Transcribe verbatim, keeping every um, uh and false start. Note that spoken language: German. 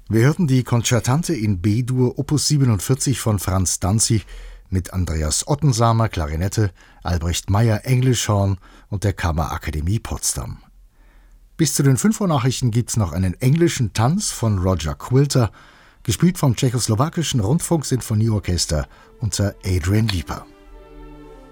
Wir hörten die Concertante in B-Dur Opus siebenundvierzig von Franz Danzi mit Andreas Ottensamer Klarinette, Albrecht Meyer Englischhorn und der Kammerakademie Potsdam. Bis zu den fünf Uhr Nachrichten gibt's noch einen englischen Tanz von Roger Quilter, gespielt vom tschechoslowakischen Rundfunksinfonieorchester unter Adrian Lieper.